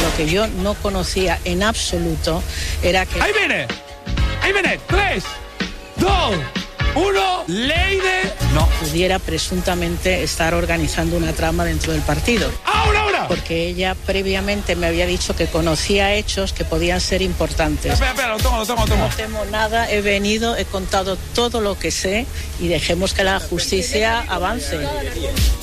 Lo que yo no conocía en absoluto era que... ¡Ahí viene! 3, 2, 1, Leire... No. Pudiera presuntamente estar organizando una trama dentro del partido. ¡Ahora! Porque ella previamente me había dicho que conocía hechos que podían ser importantes. Espera, lo tomo. No temo nada, he venido, he contado todo lo que sé y dejemos que la justicia avance.